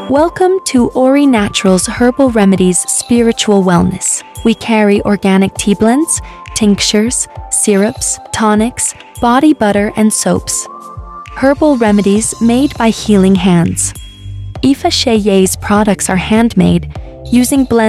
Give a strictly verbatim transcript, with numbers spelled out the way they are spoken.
Welcome to Ori Naturals Herbal Remedies Spiritual Wellness. We carry organic tea blends, tinctures, syrups, tonics, body butter, and soaps. Herbal remedies made by healing hands. Ifa Sheye's products are handmade using blends